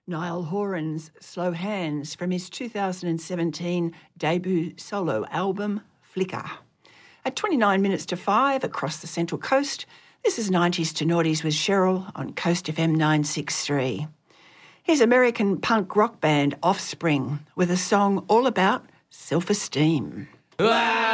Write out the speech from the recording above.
Niall Horan's Slow Hands from his 2017 debut solo album, Flicker. At 29 minutes to 5 across the Central Coast, this is 90s to Noughties with Cheryl on Coast FM 963. Here's American punk rock band Offspring with a song all about self-esteem.